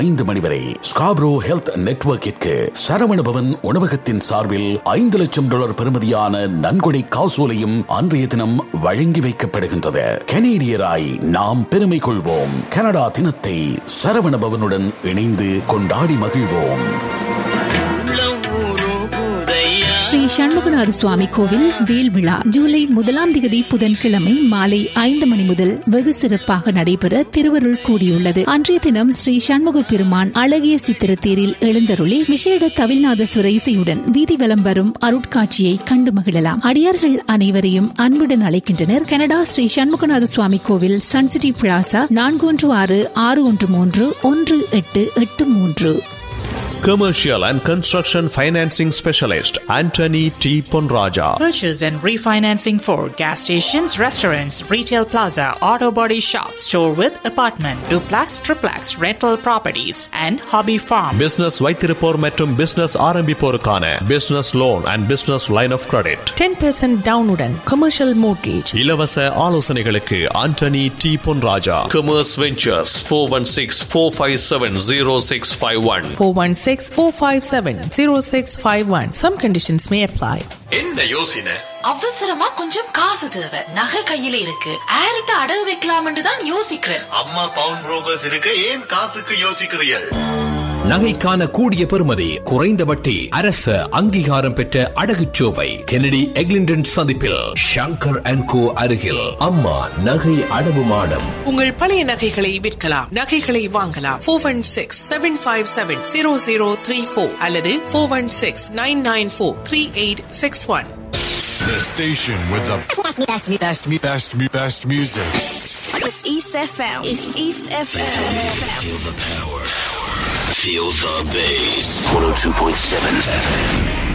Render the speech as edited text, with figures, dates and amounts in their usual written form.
5 மணி வரை Scarborough health நெட்வொர்க்கிற்கு சரவண பவன் உணவகத்தின் சார்பில் $5 லட்சம் பெறுமதியான நன்கொடை காசோலையும் அன்றைய தினம் வழங்கி வைக்கப்படுகின்றது. கனேடியராய் நாம் பெருமை கொள்வோம். கனடா தினத்தை சரவண பவனுடன் இணைந்து கொண்டாடி மகிழ்வோம். ஸ்ரீ சண்முகநாத சுவாமி கோவில் வேல் விழா ஜூலை 1 புதன்கிழமை மாலை 5 மணி முதல் வெகு சிறப்பாக நடைபெற திருவருள் கூடியுள்ளது. அன்றைய தினம் ஸ்ரீ சண்முக பெருமான் அழகிய சித்திர தேரில் எழுந்தருளி விசேட தவிழ்நாதசுர இசையுடன் வீதி வலம் வரும் அருட்காட்சியை கண்டு மகிழலாம். அடியார்கள் அனைவரையும் அன்புடன் அழைக்கின்றனர். கனடா ஸ்ரீ சண்முகநாத சுவாமி கோவில் Sun City plaza 416-613-1883. Commercial and Construction Financing Specialist Anthony T. Ponraja. Purchase and refinancing for gas stations, restaurants, retail plaza, auto body shop, store with apartment, duplex, triplex, rental properties and hobby farm. Business வைத்திருப்போர் மற்றும் business ஆரம்பிப்போருக்கான business loan and business line of credit. 10% down-உடன் commercial mortgage. இலவச ஆலோசனைகளுக்கு Anthony T. Ponraja. Commerce Ventures 416-457-0651. 416-457-0651. Some conditions may apply. என்ன யோசனை? அவசரமா கொஞ்சம் காசு தேவை. நகை கையில இருக்கு. ஆர்ட்ட அடகு வைக்கலாம்னு தான் யோசிக்கிறேன். அம்மா பவுன் புரோக்கர்ஸ் இருக்கு. ஏன் காசுக்கு யோசிக்கிறீர்கள்? நகைக்கான கூடிய பெறுமதி, குறைந்த வட்டி, அரச அங்கீகாரம் பெற்ற அடகுச்சோவை கெனடி எக்லிண்டன் சந்திப்பில் ஷங்கர் அண்ட் கோ அருகில் அம்மா நகை அடவு மாடம். உங்கள் பழைய நகைகளை விற்கலாம், நகைகளை வாங்கலாம். 416-757-0034 அல்லது 416-994-3861. The station with the best music. It's East FM. It's East FM. Feel the power. Feel the bass. 102.7 FM.